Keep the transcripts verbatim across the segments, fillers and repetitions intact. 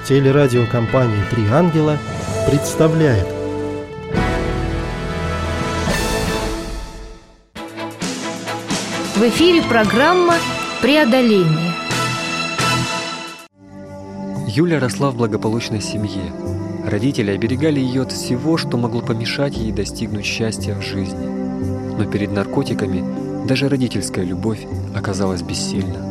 Телерадиокомпания «Три ангела» представляет. В эфире программа «Преодоление». Юля росла в благополучной семье. Родители оберегали ее от всего, что могло помешать ей достигнуть счастья в жизни. Но перед наркотиками даже родительская любовь оказалась бессильна.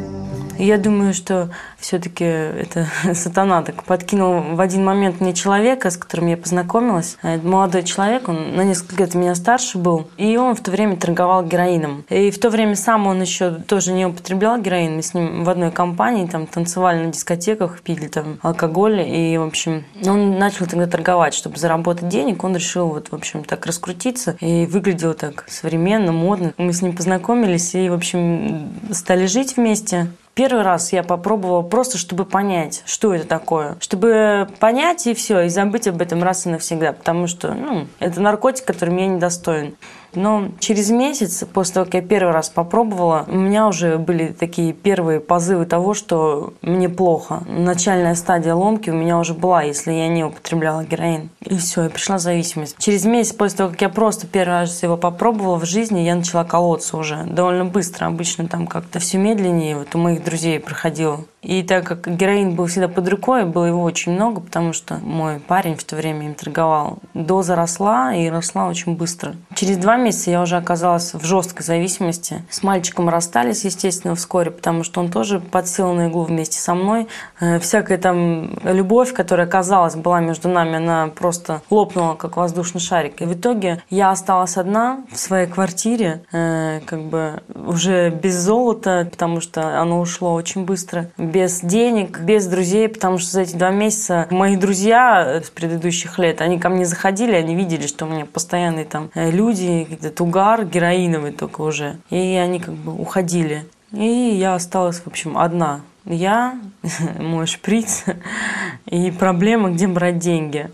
Я думаю, что все-таки это сатана так подкинул в один момент мне человека, с которым я познакомилась. Это молодой человек, он на несколько лет меня старше был, и он в то время торговал героином. И в то время сам он еще тоже не употреблял героин. Мы с ним в одной компании там танцевали на дискотеках, пили там алкоголь, и, в общем, он начал тогда торговать, чтобы заработать денег. Он решил, вот, в общем, так раскрутиться и выглядел так современно, модно. Мы с ним познакомились и, в общем, стали жить вместе. Первый раз я попробовала просто, чтобы понять, что это такое. Чтобы понять и все, и забыть об этом раз и навсегда. Потому что, ну, это наркотик, которым я недостоин. Но через месяц, после того, как я первый раз попробовала, у меня уже были такие первые позывы того, что мне плохо. Начальная стадия ломки у меня уже была, если я не употребляла героин. И все, и пришла зависимость. Через месяц после того, как я просто первый раз его попробовала в жизни, я начала колоться уже довольно быстро. Обычно там как-то все медленнее. Вот у моих друзей проходило. И так как героин был всегда под рукой, было его очень много, потому что мой парень в то время им торговал. Доза росла и росла очень быстро. Через два месяца я уже оказалась в жесткой зависимости. С мальчиком расстались, естественно, вскоре, потому что он тоже подсел на иглу вместе со мной. Всякая там любовь, которая, казалось, была между нами, она просто лопнула, как воздушный шарик. И в итоге я осталась одна в своей квартире, как бы уже без золота, потому что оно ушло очень быстро, без денег, без друзей, потому что за эти два месяца мои друзья с предыдущих лет, они ко мне заходили, они видели, что у меня постоянные там люди, этот угар героиновый только уже. И они как бы уходили. И я осталась, в общем, одна. Я, мой шприц и проблема, где брать деньги.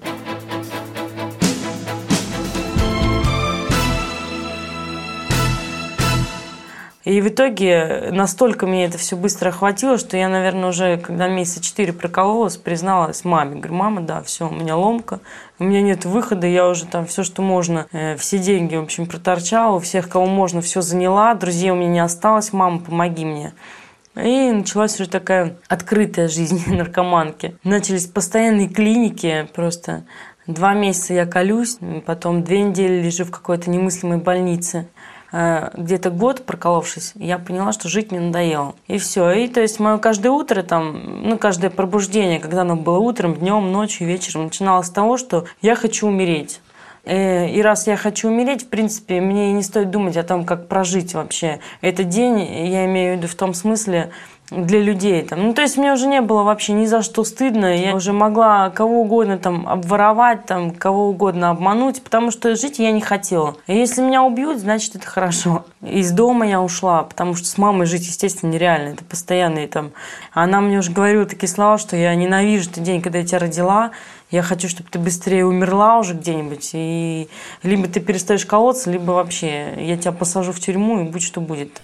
И в итоге настолько меня это все быстро охватило, что я, наверное, уже, когда месяца четыре прокололась, призналась маме. Говорю, мама, да, все, у меня ломка, у меня нет выхода, я уже там все, что можно, все деньги, в общем, проторчала, у всех, кого можно, все заняла, друзей у меня не осталось, мама, помоги мне. И началась уже такая открытая жизнь наркоманки. Начались постоянные клиники, просто два месяца я колюсь, потом две недели лежу в какой-то немыслимой больнице. Где-то год проколовшись, я поняла, что жить мне надоело. И все. И то есть мое каждое утро, там, ну, каждое пробуждение, когда оно было утром, днем, ночью, вечером, начиналось с того, что я хочу умереть. И раз я хочу умереть, в принципе, мне не стоит думать о том, как прожить вообще этот день. Я имею в виду в том смысле, для людей. Там. Ну, то есть мне уже не было вообще ни за что стыдно. Я уже могла кого угодно там обворовать, там, кого угодно обмануть, потому что жить я не хотела. И если меня убьют, значит, это хорошо. Из дома я ушла, потому что с мамой жить, естественно, нереально. Это постоянные там... Она мне уже говорила такие слова, что я ненавижу тот день, когда я тебя родила. Я хочу, чтобы ты быстрее умерла уже где-нибудь. И либо ты перестаешь колоться, либо вообще я тебя посажу в тюрьму, и будь что будет.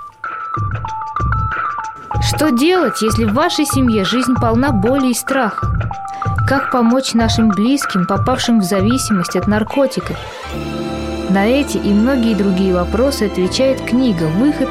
Что делать, если в вашей семье жизнь полна боли и страха? Как помочь нашим близким, попавшим в зависимость от наркотиков? На эти и многие другие вопросы отвечает книга «Выход